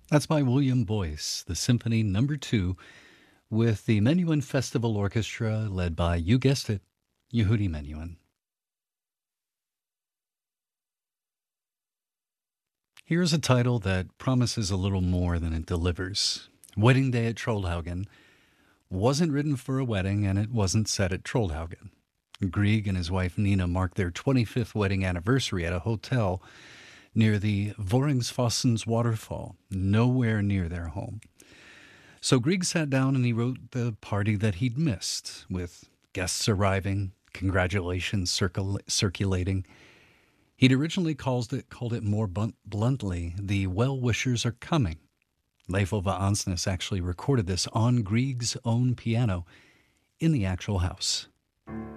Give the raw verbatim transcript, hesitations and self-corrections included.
That's by William Boyce, the Symphony Number Two, with the Menuhin Festival Orchestra, led by, you guessed it, Yehudi Menuhin. Here's a title that promises a little more than it delivers. Wedding Day at Trollhaugen wasn't written for a wedding, and it wasn't set at Trollhaugen. Grieg and his wife Nina marked their twenty-fifth wedding anniversary at a hotel near the Voringsfossens waterfall, nowhere near their home. So Grieg sat down and he wrote the party that he'd missed, with guests arriving, congratulations circul- circulating. He'd originally called it, called it more blunt, bluntly, The Well-Wishers Are Coming. Leif Ove Ansnes actually recorded this on Grieg's own piano in the actual house.